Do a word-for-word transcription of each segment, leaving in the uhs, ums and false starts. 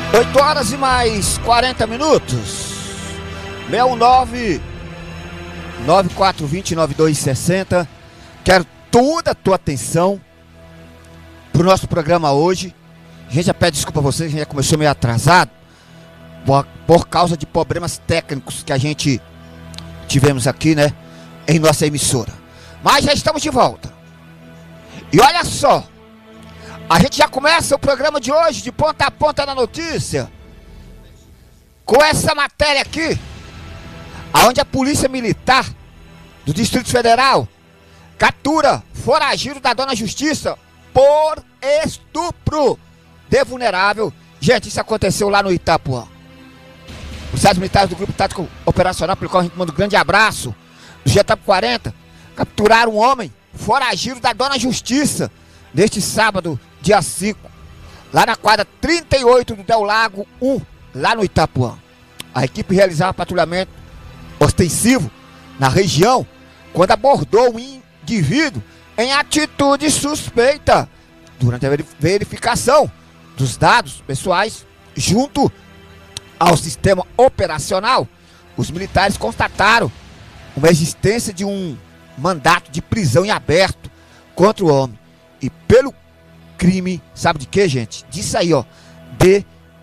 oito horas e mais quarenta minutos. seis um nove, nove quatro dois zero, nove dois seis zero. Quero toda a tua atenção pro nosso programa hoje. A gente já pede desculpa a vocês, a gente já começou meio atrasado por, por causa de problemas técnicos que a gente tivemos aqui, né, em nossa emissora. Mas já estamos de volta. E olha só, a gente já começa o programa de hoje de ponta a ponta na notícia com essa matéria aqui, aonde a Polícia Militar do Distrito Federal captura foragido da Dona Justiça por estupro de vulnerável. Gente, isso aconteceu lá no Itapuã. Os Estados Militares do Grupo Tático Operacional, pelo qual a gente manda um grande abraço, do G T A P quarenta, capturaram um homem foragido da Dona Justiça neste sábado, dia cinco, lá na quadra trinta e oito do Del Lago um, lá no Itapuã. A equipe realizava patrulhamento ostensivo na região quando abordou um indivíduo em atitude suspeita. Durante a verificação dos dados pessoais junto ao sistema operacional, os militares constataram uma existência de um mandato de prisão em aberto contra o homem. E pelo crime, sabe de quê, gente? Disso aí, ó, de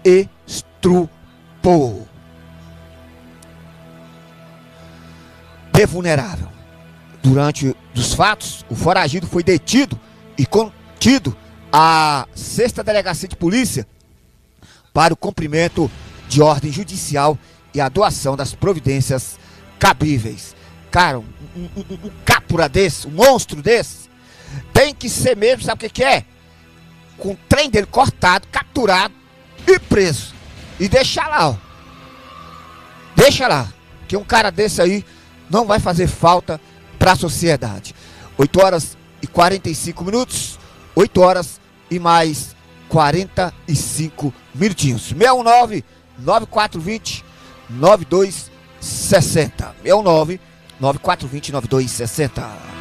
estupro de vulnerável. Durante os fatos, o foragido foi detido e contido à sexta Delegacia de Polícia para o cumprimento de ordem judicial e a doação das providências cabíveis. Cara, um, um, um, um capura desse, um monstro desse, tem que ser mesmo, sabe o que que é? Com o trem dele cortado, capturado e preso. E deixa lá, ó. Deixa lá, que um cara desse aí não vai fazer falta para a sociedade. oito horas e quarenta e cinco minutos, oito horas e mais quarenta e cinco minutinhos. seis um nove, nove quatro dois zero, nove dois seis zero. seis um nove, nove quatro dois zero, nove dois seis zero.